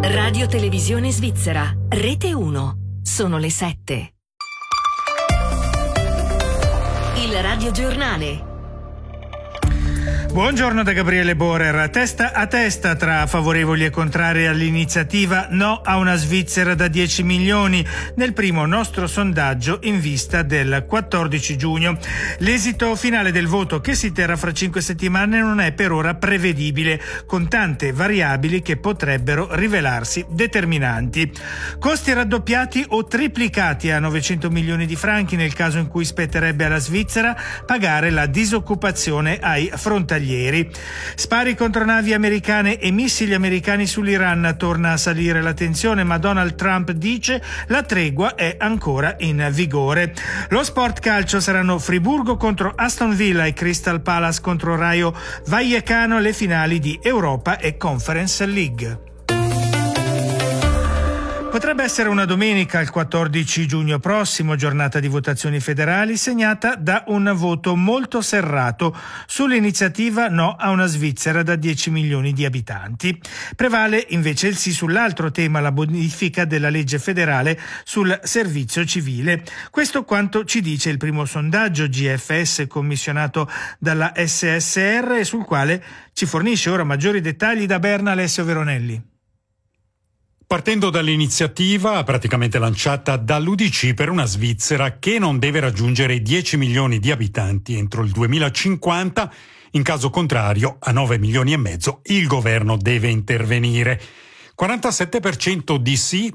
Radio Televisione Svizzera, Rete 1. Sono le 7. Il radiogiornale. Buongiorno da Gabriele Borer. Testa a testa tra favorevoli e contrari all'iniziativa No a una Svizzera da 10 milioni nel primo nostro sondaggio in vista del 14 giugno. L'esito finale del voto, che si terrà fra 5 settimane, non è per ora prevedibile, con tante variabili che potrebbero rivelarsi determinanti. Costi raddoppiati o triplicati a 900 milioni di franchi nel caso in cui spetterebbe alla Svizzera pagare la disoccupazione ai frontalieri. Spari contro navi americane e missili americani sull'Iran. Torna a salire la tensione, ma Donald Trump dice la tregua è ancora in vigore. Lo sport calcio saranno Friburgo contro Aston Villa e Crystal Palace contro Rayo Vallecano, le finali di Europa e Conference League. Potrebbe essere una domenica, il 14 giugno prossimo, giornata di votazioni federali segnata da un voto molto serrato sull'iniziativa No a una Svizzera da 10 milioni di abitanti. Prevale invece il sì sull'altro tema, la modifica della legge federale sul servizio civile. Questo quanto ci dice il primo sondaggio GFS commissionato dalla SSR e sul quale ci fornisce ora maggiori dettagli da Berna Alessio Veronelli. Partendo dall'iniziativa praticamente lanciata dall'UDC per una Svizzera che non deve raggiungere i 10 milioni di abitanti entro il 2050, in caso contrario a 9 milioni e mezzo il governo deve intervenire. 47% di sì,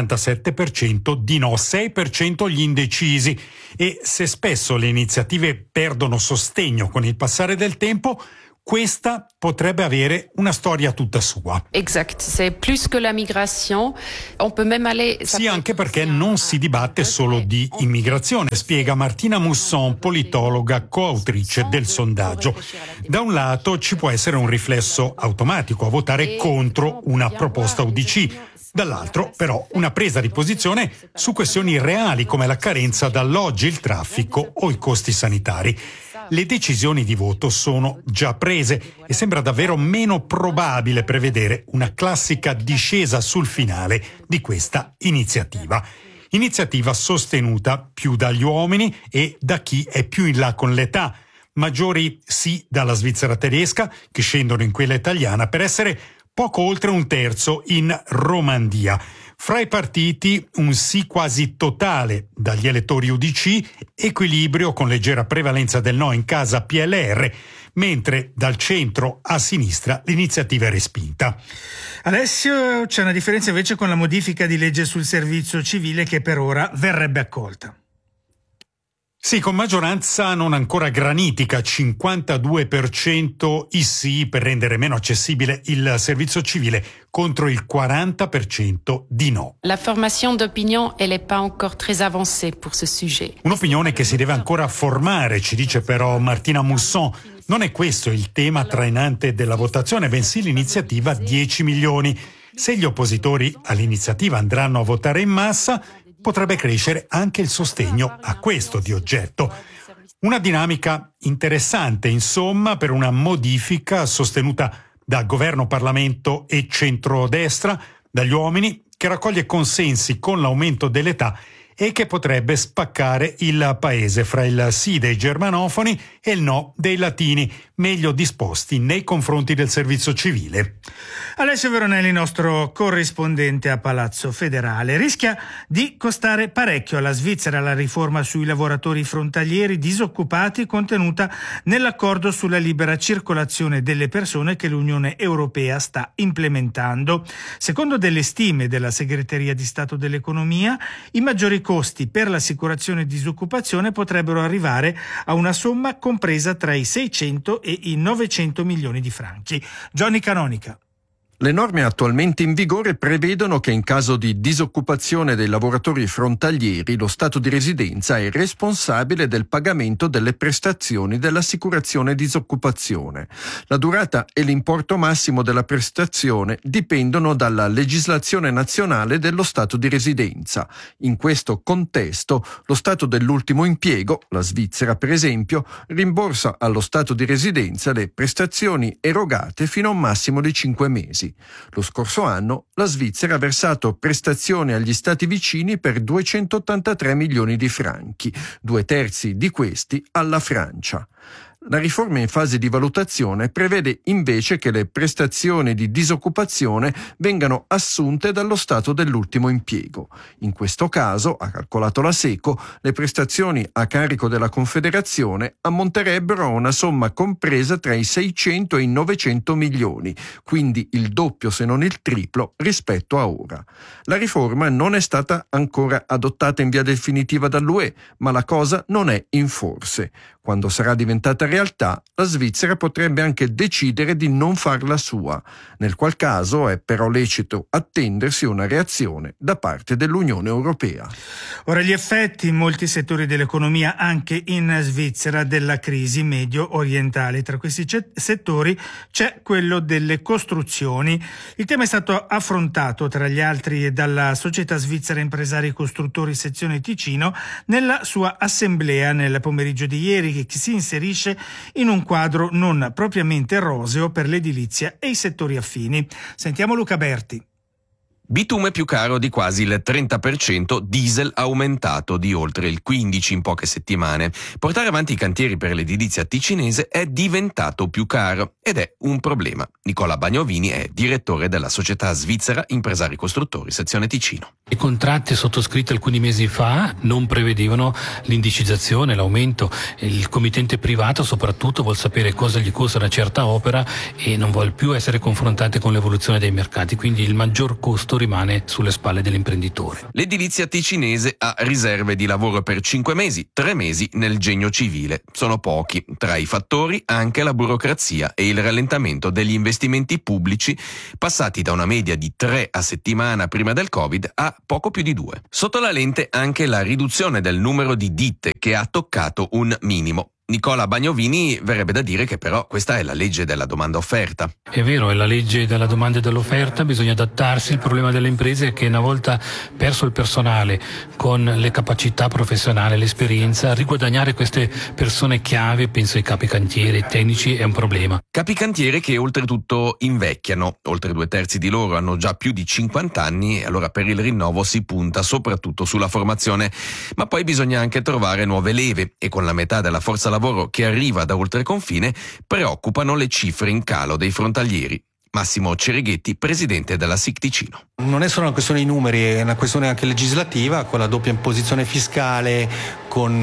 47% di no, 6% gli indecisi, e se spesso le iniziative perdono sostegno con il passare del tempo, questa potrebbe avere una storia tutta sua. Exact, c'est plus que la migration. On peut même aller. Sì, anche perché non si dibatte solo di immigrazione, spiega Martina Musson, politologa, coautrice del sondaggio. Da un lato ci può essere un riflesso automatico a votare contro una proposta UDC. Dall'altro, però, una presa di posizione su questioni reali come la carenza d'alloggi, il traffico o i costi sanitari. Le decisioni di voto sono già prese e sembra davvero meno probabile prevedere una classica discesa sul finale di questa iniziativa. Iniziativa sostenuta più dagli uomini e da chi è più in là con l'età. Maggiori sì dalla Svizzera tedesca, che scendono in quella italiana, per essere poco oltre un terzo in Romandia. Fra i partiti un sì quasi totale dagli elettori UDC, equilibrio con leggera prevalenza del no in casa PLR, mentre dal centro a sinistra l'iniziativa è respinta. Alessio, c'è una differenza invece con la modifica di legge sul servizio civile che per ora verrebbe accolta. Sì, con maggioranza non ancora granitica, 52% i sì per rendere meno accessibile il servizio civile contro il 40% di no. La formation d'opinion, elle est pas encore très avancée pour ce sujet. Un'opinione che si deve ancora formare, ci dice però Martina Musson. Non è questo il tema trainante della votazione, bensì l'iniziativa 10 milioni. Se gli oppositori all'iniziativa andranno a votare in massa, potrebbe crescere anche il sostegno a questo di oggetto. Una dinamica interessante, insomma, per una modifica sostenuta da governo, Parlamento e centrodestra, dagli uomini, che raccoglie consensi con l'aumento dell'età e che potrebbe spaccare il paese fra il sì dei germanofoni e il no dei latini, meglio disposti nei confronti del servizio civile. Alessio Veronelli, nostro corrispondente a Palazzo Federale. Rischia di costare parecchio alla Svizzera la riforma sui lavoratori frontalieri disoccupati contenuta nell'accordo sulla libera circolazione delle persone che l'Unione Europea sta implementando. Secondo delle stime della Segreteria di Stato dell'Economia, i maggiori costi per l'assicurazione e disoccupazione potrebbero arrivare a una somma compresa tra i 600 e i 900 milioni di franchi. Johnny Canonica. Le norme attualmente in vigore prevedono che in caso di disoccupazione dei lavoratori frontalieri lo Stato di residenza è responsabile del pagamento delle prestazioni dell'assicurazione disoccupazione. La durata e l'importo massimo della prestazione dipendono dalla legislazione nazionale dello Stato di residenza. In questo contesto, lo Stato dell'ultimo impiego, la Svizzera per esempio, rimborsa allo Stato di residenza le prestazioni erogate fino a un massimo di 5 mesi. Lo scorso anno la Svizzera ha versato prestazioni agli stati vicini per 283 milioni di franchi, 2/3 di questi alla Francia. La riforma in fase di valutazione prevede invece che le prestazioni di disoccupazione vengano assunte dallo Stato dell'ultimo impiego. In questo caso, ha calcolato la SECO, le prestazioni a carico della Confederazione ammonterebbero a una somma compresa tra i 600 e i 900 milioni, quindi il doppio se non il triplo rispetto a ora. La riforma non è stata ancora adottata in via definitiva dall'UE, ma la cosa non è in forse. Quando sarà diventata realtà, la Svizzera potrebbe anche decidere di non farla sua, nel qual caso è però lecito attendersi una reazione da parte dell'Unione Europea. Ora gli effetti in molti settori dell'economia, anche in Svizzera, della crisi medio-orientale. Tra questi settori c'è quello delle costruzioni. Il tema è stato affrontato, tra gli altri, dalla Società Svizzera Impresari Costruttori Sezione Ticino nella sua assemblea nel pomeriggio di ieri, che si inserisce in un quadro non propriamente roseo per l'edilizia e i settori affini. Sentiamo Luca Berti. Bitume più caro di quasi il 30%, diesel aumentato di oltre il 15% in poche settimane. Portare avanti i cantieri per l'edilizia ticinese è diventato più caro ed è un problema. Nicola Bagnovini è direttore della Società Svizzera Impresari Costruttori Sezione Ticino. I contratti sottoscritti alcuni mesi fa non prevedevano l'indicizzazione, l'aumento. Il committente privato soprattutto vuol sapere cosa gli costa una certa opera e non vuole più essere confrontato con l'evoluzione dei mercati, quindi il maggior costo rimane sulle spalle dell'imprenditore. L'edilizia ticinese ha riserve di lavoro per 5 mesi, 3 mesi nel genio civile. Sono pochi. Tra i fattori anche la burocrazia e il rallentamento degli investimenti pubblici, passati da una media di 3 a settimana prima del Covid a poco più di 2. Sotto la lente anche la riduzione del numero di ditte, che ha toccato un minimo. Nicola Bagnovini verrebbe da dire che però questa è la legge della domanda-offerta. È vero, è la legge della domanda e dell'offerta, bisogna adattarsi. Il problema delle imprese è che una volta perso il personale con le capacità professionali, l'esperienza, riguadagnare queste persone chiave, penso ai capi cantieri, tecnici, è un problema. Capi cantiere che oltretutto invecchiano, oltre 2/3 di loro hanno già più di 50 anni e allora per il rinnovo si punta soprattutto sulla formazione, ma poi bisogna anche trovare nuove leve e con la metà della forza lavoro che arriva da oltreconfine preoccupano le cifre in calo dei frontalieri. Massimo Cereghetti, presidente della SIC Ticino. Non è solo una questione di numeri, è una questione anche legislativa, con la doppia imposizione fiscale, con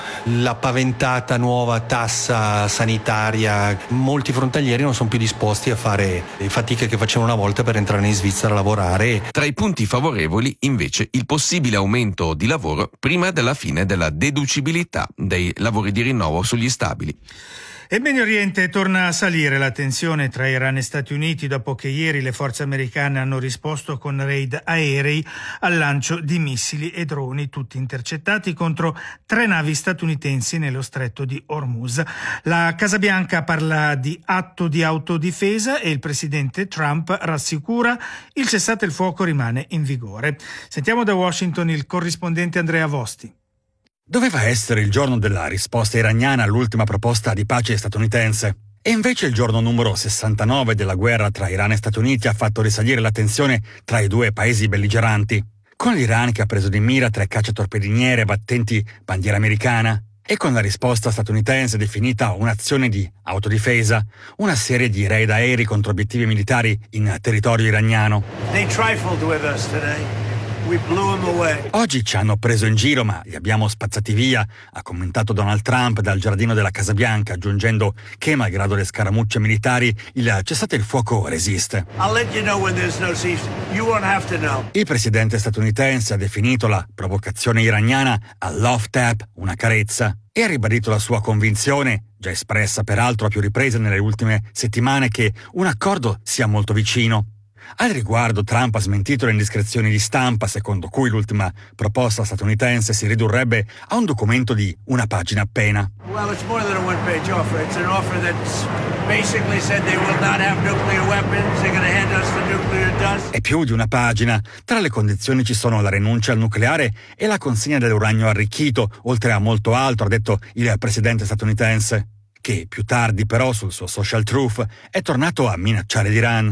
la paventata nuova tassa sanitaria. Molti frontalieri non sono più disposti a fare le fatiche che facevano una volta per entrare in Svizzera a lavorare. Tra i punti favorevoli, invece, il possibile aumento di lavoro prima della fine della deducibilità dei lavori di rinnovo sugli stabili. In Medio Oriente torna a salire la tensione tra Iran e Stati Uniti dopo che ieri le forze americane hanno risposto con raid aerei al lancio di missili e droni, tutti intercettati contro 3 navi statunitensi nello stretto di Hormuz. La Casa Bianca parla di atto di autodifesa e il presidente Trump rassicura il cessate il fuoco rimane in vigore. Sentiamo da Washington il corrispondente Andrea Vosti. Doveva essere il giorno della risposta iraniana all'ultima proposta di pace statunitense. E invece il giorno numero 69 della guerra tra Iran e Stati Uniti ha fatto risalire la tensione tra i due paesi belligeranti, con l'Iran che ha preso di mira 3 cacciatorpediniere battenti bandiera americana e con la risposta statunitense definita un'azione di autodifesa, una serie di raid aerei contro obiettivi militari in territorio iraniano. They trifled with us today. We blew them away. Oggi ci hanno preso in giro, ma li abbiamo spazzati via, ha commentato Donald Trump dal giardino della Casa Bianca, aggiungendo che, malgrado le scaramucce militari, il cessate il fuoco resiste. I'll let you know when there's no cease. You won't have to know. Il presidente statunitense ha definito la provocazione iraniana a love tap, una carezza, e ha ribadito la sua convinzione, già espressa peraltro a più riprese nelle ultime settimane, che un accordo sia molto vicino. Al riguardo Trump ha smentito le indiscrezioni di stampa secondo cui l'ultima proposta statunitense si ridurrebbe a un documento di una pagina appena. Well, it's more than a one-page offer. It's an offer that's basically said they will not have nuclear weapons. They're going to hand us the nuclear dust. È più di una pagina. Tra le condizioni ci sono la rinuncia al nucleare e la consegna dell'uranio arricchito, oltre a molto altro, ha detto il presidente statunitense, che più tardi però sul suo Social Truth è tornato a minacciare l'Iran.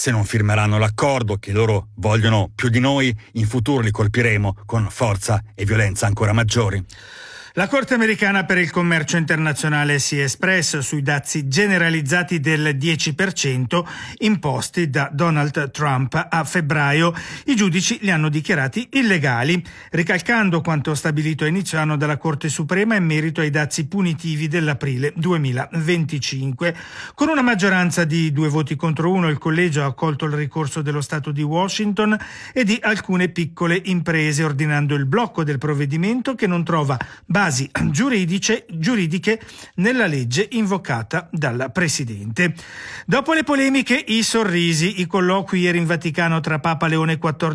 Se non firmeranno l'accordo che loro vogliono più di noi, in futuro li colpiremo con forza e violenza ancora maggiori. La Corte americana per il commercio internazionale si è espressa sui dazi generalizzati del 10% imposti da Donald Trump a febbraio. I giudici li hanno dichiarati illegali, ricalcando quanto stabilito a inizio anno dalla Corte Suprema in merito ai dazi punitivi dell'aprile 2025. Con una maggioranza di 2 voti contro 1, il collegio ha accolto il ricorso dello Stato di Washington e di alcune piccole imprese, ordinando il blocco del provvedimento che non trova basi giuridiche nella legge invocata dal Presidente. Dopo le polemiche, i sorrisi, i colloqui ieri in Vaticano tra Papa Leone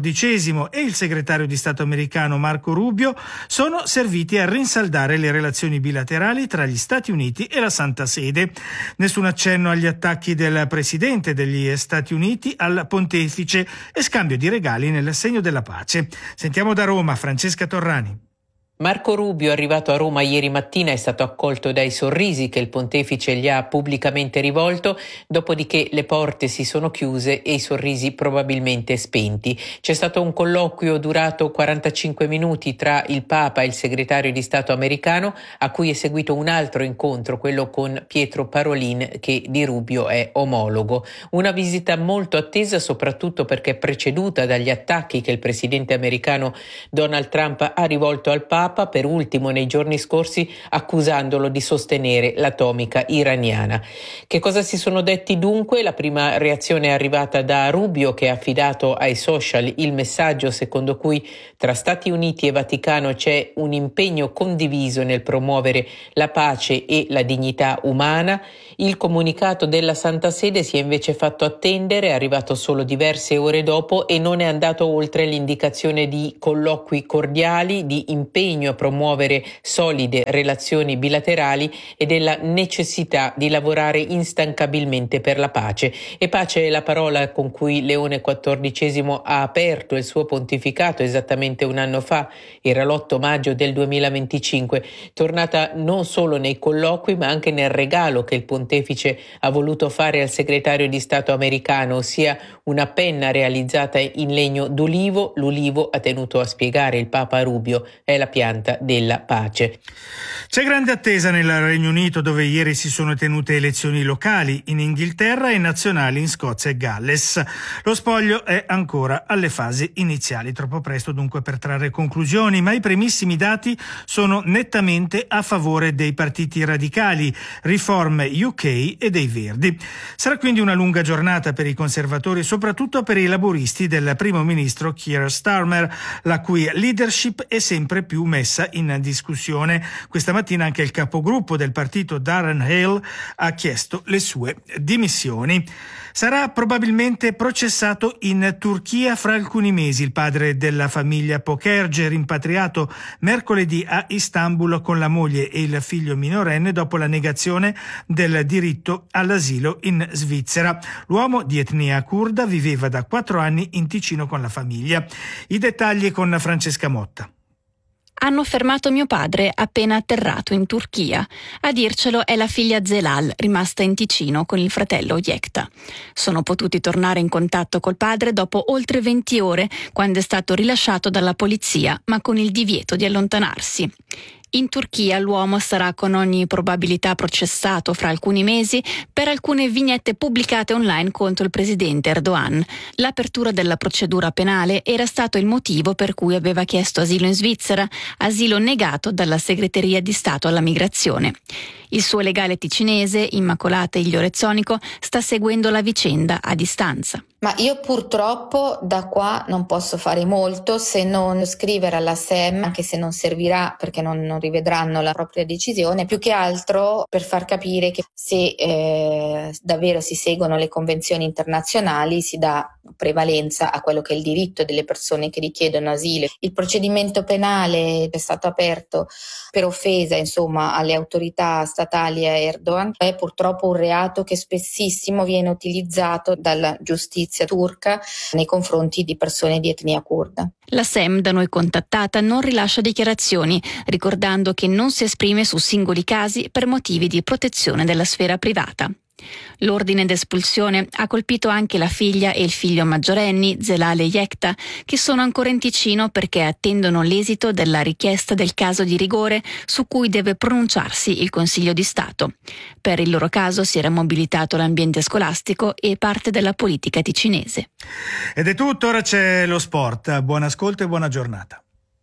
XIV e il segretario di Stato americano Marco Rubio sono serviti a rinsaldare le relazioni bilaterali tra gli Stati Uniti e la Santa Sede. Nessun accenno agli attacchi del Presidente degli Stati Uniti al Pontefice e scambio di regali nel segno della pace. Sentiamo da Roma Francesca Torrani. Marco Rubio, arrivato a Roma ieri mattina, è stato accolto dai sorrisi che il pontefice gli ha pubblicamente rivolto, dopodiché le porte si sono chiuse e i sorrisi probabilmente spenti. C'è stato un colloquio durato 45 minuti tra il Papa e il segretario di Stato americano, a cui è seguito un altro incontro, quello con Pietro Parolin, che di Rubio è omologo. Una visita molto attesa, soprattutto perché preceduta dagli attacchi che il presidente americano Donald Trump ha rivolto al Papa, per ultimo nei giorni scorsi accusandolo di sostenere l'atomica iraniana. Che cosa si sono detti dunque? La prima reazione è arrivata da Rubio, che ha affidato ai social il messaggio secondo cui tra Stati Uniti e Vaticano c'è un impegno condiviso nel promuovere la pace e la dignità umana. Il comunicato della Santa Sede si è invece fatto attendere, è arrivato solo diverse ore dopo e non è andato oltre l'indicazione di colloqui cordiali, di impegno a promuovere solide relazioni bilaterali e della necessità di lavorare instancabilmente per la pace. E pace è la parola con cui Leone XIV ha aperto il suo pontificato esattamente un anno fa, era l'8 maggio del 2025, tornata non solo nei colloqui ma anche nel regalo che il pontefice ha voluto fare al segretario di Stato americano, ossia una penna realizzata in legno d'ulivo. L'ulivo, ha tenuto a spiegare il Papa Rubio, è la pianta della pace. C'è grande attesa nel Regno Unito, dove ieri si sono tenute elezioni locali in Inghilterra e nazionali in Scozia e Galles. Lo spoglio è ancora alle fasi iniziali, troppo presto dunque per trarre conclusioni, ma i primissimi dati sono nettamente a favore dei partiti radicali, Reform UK e dei Verdi. Sarà quindi una lunga giornata per i conservatori e soprattutto per i laburisti del primo ministro Keir Starmer, la cui leadership è sempre più messa in discussione. Questa mattina anche il capogruppo del partito Darren Hale ha chiesto le sue dimissioni. Sarà probabilmente processato in Turchia fra alcuni mesi il padre della famiglia Pokerge, rimpatriato mercoledì a Istanbul con la moglie e il figlio minorenne dopo la negazione del diritto all'asilo in Svizzera. L'uomo di etnia curda viveva da 4 anni in Ticino con la famiglia. I dettagli con Francesca Motta. Hanno fermato mio padre appena atterrato in Turchia. A dircelo è la figlia Zelal, rimasta in Ticino con il fratello Yekta. Sono potuti tornare in contatto col padre dopo oltre 20 ore, quando è stato rilasciato dalla polizia, ma con il divieto di allontanarsi. In Turchia l'uomo sarà con ogni probabilità processato fra alcuni mesi per alcune vignette pubblicate online contro il presidente Erdogan. L'apertura della procedura penale era stato il motivo per cui aveva chiesto asilo in Svizzera, asilo negato dalla Segreteria di Stato alla Migrazione. Il suo legale ticinese, Immacolata Igliorezzonico, sta seguendo la vicenda a distanza. Ma io purtroppo da qua non posso fare molto se non scrivere alla SEM, anche se non servirà perché non rivedranno la propria decisione, più che altro per far capire che se davvero si seguono le convenzioni internazionali si dà prevalenza a quello che è il diritto delle persone che richiedono asilo. Il procedimento penale è stato aperto per offesa, insomma, alle autorità statali e a Erdogan. È purtroppo un reato che spessissimo viene utilizzato dalla giustizia turca nei confronti di persone di etnia curda. La SEM, da noi contattata, non rilascia dichiarazioni, ricordando che non si esprime su singoli casi per motivi di protezione della sfera privata. L'ordine d'espulsione ha colpito anche la figlia e il figlio maggiorenni, Zelal e Yekta, che sono ancora in Ticino perché attendono l'esito della richiesta del caso di rigore su cui deve pronunciarsi il Consiglio di Stato. Per il loro caso si era mobilitato l'ambiente scolastico e parte della politica ticinese. Ed è tutto, ora c'è lo sport. Buon ascolto e buona giornata.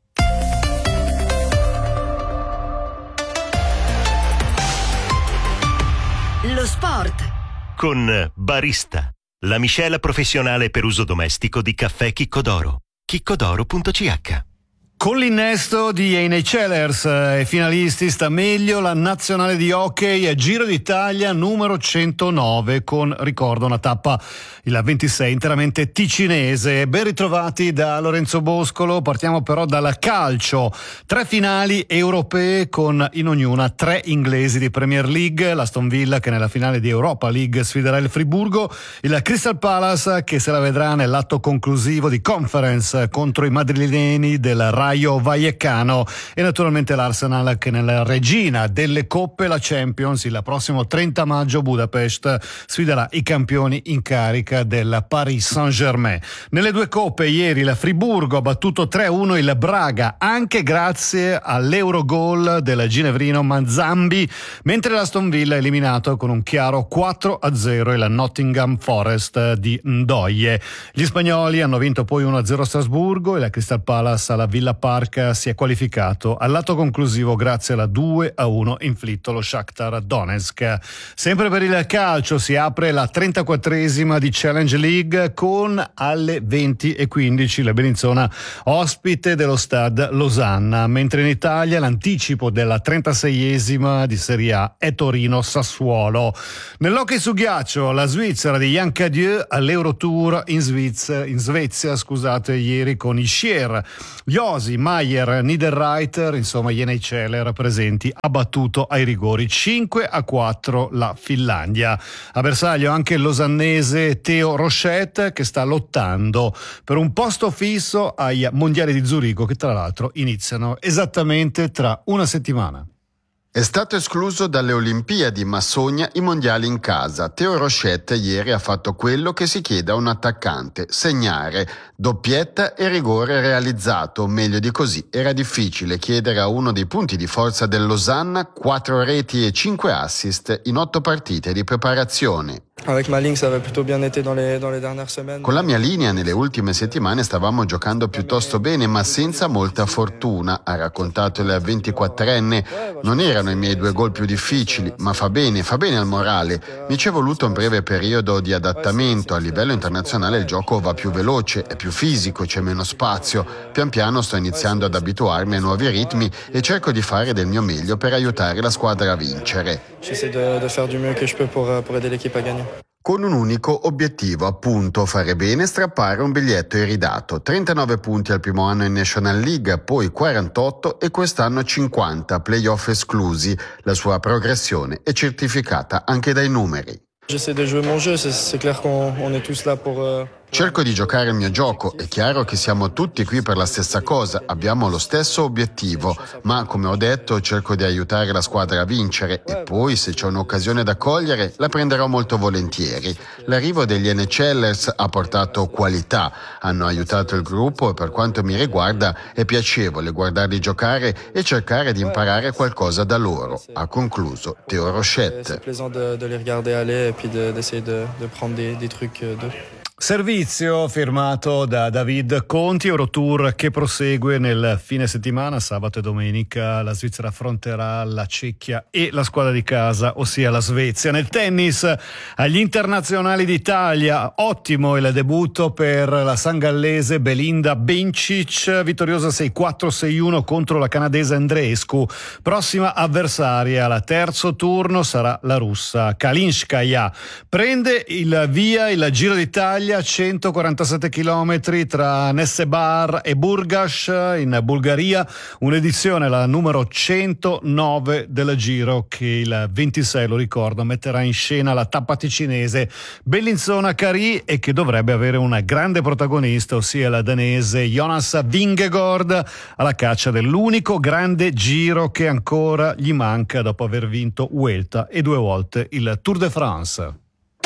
Lo sport con Barista, la miscela professionale per uso domestico di caffè Chiccodoro. chiccodoro.ch. Con l'innesto di Einei Cellers e finalisti sta meglio la nazionale di hockey Giro d'Italia numero 109 con, ricordo, una tappa il 26 interamente ticinese. Ben ritrovati da Lorenzo Boscolo. Partiamo però dal calcio. 3 finali europee con in ognuna 3 inglesi di Premier League. L'Aston Villa che nella finale di Europa League sfiderà il Friburgo, il Crystal Palace che se la vedrà nell'atto conclusivo di Conference contro i madrileni del Rayo Vallecano e naturalmente l'Arsenal che nella regina delle coppe, la Champions, il prossimo 30 maggio Budapest sfiderà i campioni in carica del Paris Saint-Germain. Nelle 2 coppe ieri il Friburgo ha battuto 3-1 il Braga anche grazie all'Eurogol del ginevrino Manzambi, mentre l'Aston Villa ha eliminato con un chiaro 4-0 il Nottingham Forest di Ndoye. Gli spagnoli hanno vinto poi 1-0 a Strasburgo e la Crystal Palace alla Villa Park si è qualificato all'atto conclusivo grazie alla 2-1 inflitto lo Shakhtar Donetsk. Sempre per il calcio si apre la 34esima di Challenge League con alle 20:15 la Bellinzona ospite dello Stade Losanna, mentre in Italia l'anticipo della 36esima di Serie A è Torino-Sassuolo. Nell'hockey su ghiaccio la Svizzera di Jan Cadieux all'Eurotour in Svezia, ieri con i Schier, Josi, Maier, Niederreiter, insomma gli Einei Celler presenti, ha battuto ai rigori 5-4 la Finlandia. A bersaglio anche il losannese Theo Rochette che sta lottando per un posto fisso ai mondiali di Zurigo che tra l'altro iniziano esattamente tra una settimana. È stato escluso dalle Olimpiadi ma sogna i mondiali in casa. Theo Rochette ieri ha fatto quello che si chiede a un attaccante: segnare, doppietta e rigore realizzato. Meglio di così era difficile chiedere a uno dei punti di forza del Losanna 4 reti e 5 assist in 8 partite di preparazione. Con la mia linea nelle ultime settimane stavamo giocando piuttosto bene ma senza molta fortuna, ha raccontato il 24enne. Non erano i miei 2 gol più difficili, ma fa bene al morale. Mi ci è voluto un breve periodo di adattamento. A livello internazionale il gioco va più veloce, è più fisico, c'è meno spazio. Pian piano sto iniziando ad abituarmi ai nuovi ritmi e cerco di fare del mio meglio per aiutare la squadra a vincere. Con un unico obiettivo, appunto, fare bene e strappare un biglietto iridato. 39 punti al primo anno in National League, poi 48 e quest'anno 50, playoff esclusi. La sua progressione è certificata anche dai numeri. Cerco di giocare il mio gioco, è chiaro che siamo tutti qui per la stessa cosa, abbiamo lo stesso obiettivo, ma come ho detto cerco di aiutare la squadra a vincere e poi se c'è un'occasione da cogliere la prenderò molto volentieri. L'arrivo degli Einei Cellers ha portato qualità, hanno aiutato il gruppo e per quanto mi riguarda è piacevole guardarli giocare e cercare di imparare qualcosa da loro, ha concluso Theo Rochette. Servizio firmato da David Conti, Eurotour che prosegue nel fine settimana, sabato e domenica la Svizzera affronterà la Cecchia e la squadra di casa, ossia la Svezia. Nel tennis, agli internazionali d'Italia, ottimo il debutto per la sangallese Belinda Bencic, vittoriosa 6-4, 6-1 contro la canadese Andreescu. Prossima avversaria al terzo turno sarà la russa Kalinskaya. Prende il via il Giro d'Italia Italia, 147 chilometri tra Nessebar e Burgas in Bulgaria, un'edizione, la numero 109 del Giro, che il 26, lo ricordo, metterà in scena la tappa ticinese Bellinzona Carì e che dovrebbe avere un grande protagonista, ossia la danese Jonas Vingegaard, alla caccia dell'unico grande Giro che ancora gli manca dopo aver vinto Vuelta e 2 volte il Tour de France.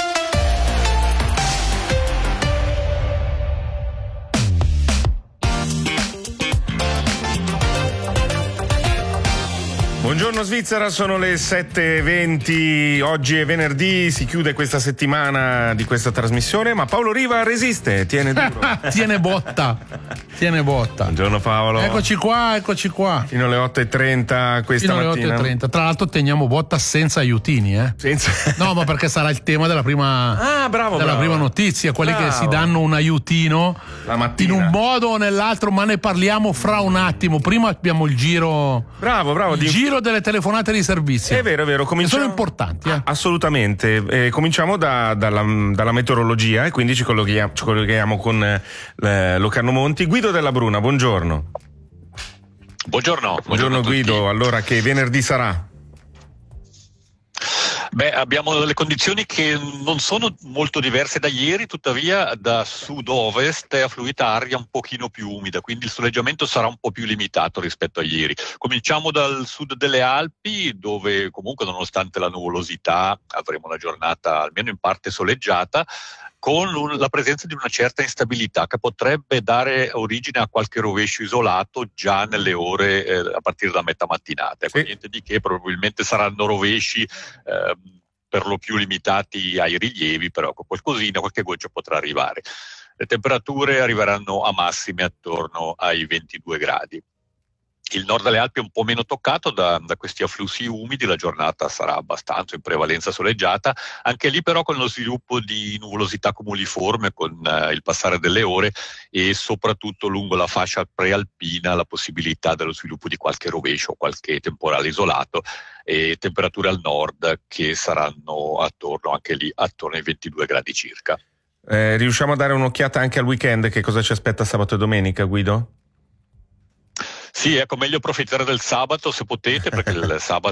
Buongiorno Svizzera, sono le 7:20, oggi è venerdì, si chiude questa settimana di questa trasmissione, ma Paolo Riva resiste, tiene duro. Tiene botta. Buongiorno Paolo. Eccoci qua. Fino alle 8:30 questa mattina. Fino alle 8:30, tra l'altro teniamo botta senza aiutini, No, ma perché sarà il tema della prima prima notizia, quelli che si danno un aiutino la mattina in un modo o nell'altro, ma ne parliamo fra un attimo. Prima abbiamo il giro. Bravo. Il giro delle telefonate di servizio. È vero. Sono importanti. Assolutamente. Cominciamo dalla meteorologia e quindi ci colleghiamo con Locarno Monti. Guido Della Bruna, buongiorno. Buongiorno Guido, allora che venerdì sarà? Abbiamo delle condizioni che non sono molto diverse da ieri, tuttavia da sud-ovest è affluita aria un pochino più umida, quindi il soleggiamento sarà un po' più limitato rispetto a ieri. Cominciamo dal sud delle Alpi, dove comunque nonostante la nuvolosità avremo una giornata almeno in parte soleggiata, con la presenza di una certa instabilità che potrebbe dare origine a qualche rovescio isolato già nelle ore a partire da metà mattinata. Ecco, niente di che, probabilmente saranno rovesci per lo più limitati ai rilievi, però qualcosina, qualche goccia potrà arrivare. Le temperature arriveranno a massime attorno ai 22 gradi. Il nord delle Alpi è un po' meno toccato da questi afflussi umidi, la giornata sarà abbastanza in prevalenza soleggiata, anche lì però con lo sviluppo di nuvolosità cumuliforme con il passare delle ore e soprattutto lungo la fascia prealpina la possibilità dello sviluppo di qualche rovescio, qualche temporale isolato e temperature al nord che saranno attorno ai 22 gradi circa. Riusciamo a dare un'occhiata anche al weekend, che cosa ci aspetta sabato e domenica, Guido? Sì, meglio approfittare del sabato se potete, perché il sabato